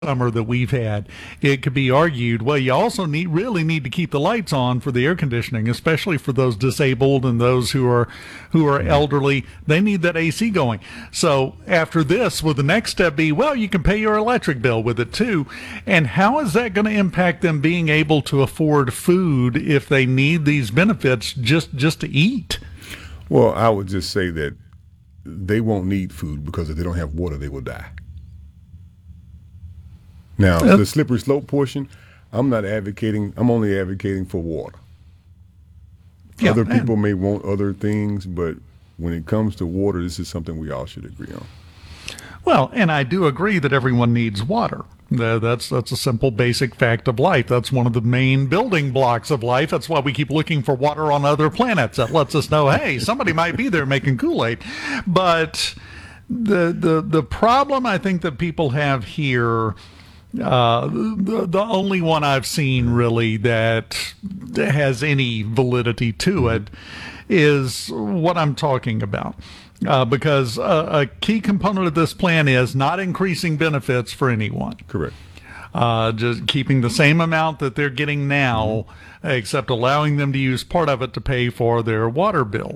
summer that we've had, it could be argued, well, you also really need to keep the lights on for the air conditioning, especially for those disabled and those who are elderly. They need that AC going. So after this, will the next step be, well, you can pay your electric bill with it too? And how is that going to impact them being able to afford food if they need these benefits just to eat? Well, I would just say that they won't need food because if they don't have water, they will die. Now, the slippery slope portion, I'm only advocating for water. Yeah, other people may want other things, but when it comes to water, this is something we all should agree on. Well, and I do agree that everyone needs water. That's a simple, basic fact of life. That's one of the main building blocks of life. That's why we keep looking for water on other planets. That lets us know, hey, somebody might be there making Kool-Aid. But the problem I think that people have here, the only one I've seen really that has any validity to it is what I'm talking about. Because a key component of this plan is not increasing benefits for anyone. Correct. Just keeping the same amount that they're getting now, except allowing them to use part of it to pay for their water bill.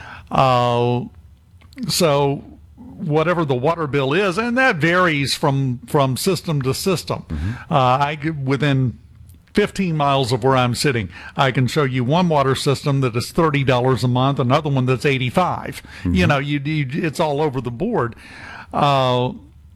So whatever the water bill is, and that varies from system to system. Within 15 miles of where I'm sitting, I can show you one water system that is $30 a month, another one that's $85. You know, it's all over the board. But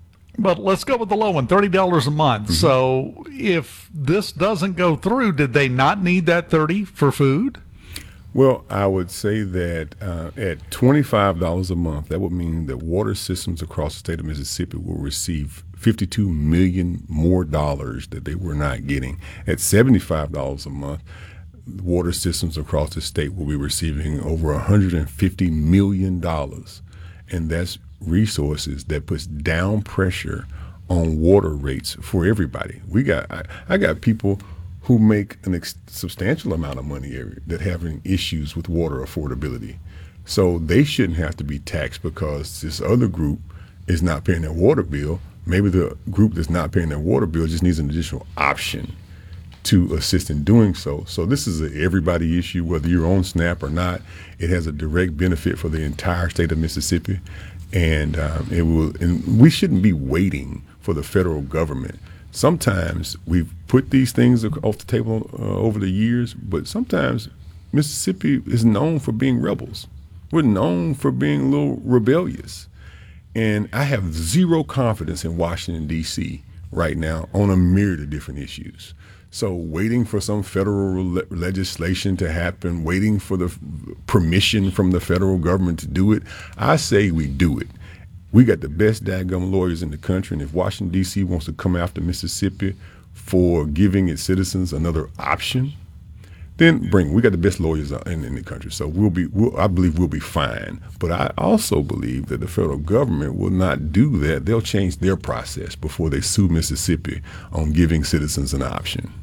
let's go with the low one, $30 a month. So if this doesn't go through, did they not need that $30 for food? Well, I would say that at $25 a month, that would mean that water systems across the state of Mississippi will receive $52 million more dollars that they were not getting. At $75 a month, water systems across the state will be receiving over $150 million. And that's resources that puts down pressure on water rates for everybody. I got people who make a substantial amount of money that having issues with water affordability. So they shouldn't have to be taxed because this other group is not paying their water bill. Maybe the group that's not paying their water bill just needs an additional option to assist in doing so. So this is an everybody issue, whether you're on SNAP or not. It has a direct benefit for the entire state of Mississippi, and and we shouldn't be waiting for the federal government. Sometimes we've put these things off the table over the years, but sometimes Mississippi is known for being rebels. We're known for being a little rebellious. And I have zero confidence in Washington, D.C. right now on a myriad of different issues. So waiting for some federal legislation to happen, waiting for the permission from the federal government to do it, I say we do it. We got the best daggum lawyers in the country, and if Washington, D.C. wants to come after Mississippi for giving its citizens another option, then we got the best lawyers in the country. So I believe we'll be fine. But I also believe that the federal government will not do that. They'll change their process before they sue Mississippi on giving citizens an option.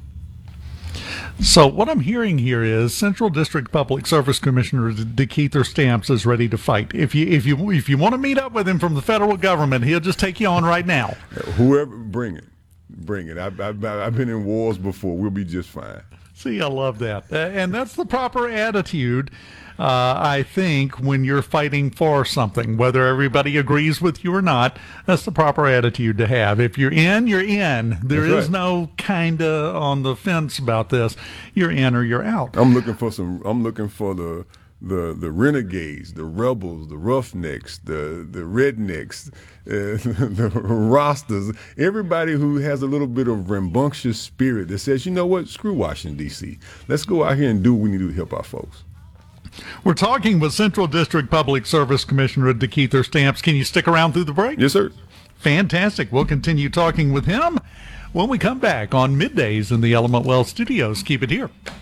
So what I'm hearing here is Central District Public Service Commissioner DeKeither Stamps is ready to fight. If you want to meet up with him from the federal government, he'll just take you on right now. Whoever, bring it. I've been in wars before. We'll be just fine. See, I love that. And that's the proper attitude, I think, when you're fighting for something, whether everybody agrees with you or not. That's the proper attitude to have. If you're in, you're in. There is no kind of on the fence about this. You're in or you're out. I'm looking for the renegades, the rebels, the roughnecks, the rednecks, the Rastas, everybody who has a little bit of rambunctious spirit that says, you know what, screw Washington, D.C. Let's go out here and do what we need to do to help our folks. We're talking with Central District Public Service Commissioner DeKeither Stamps. Can you stick around through the break? Yes, sir. Fantastic. We'll continue talking with him when we come back on Middays in the Element Wealth Studios. Keep it here.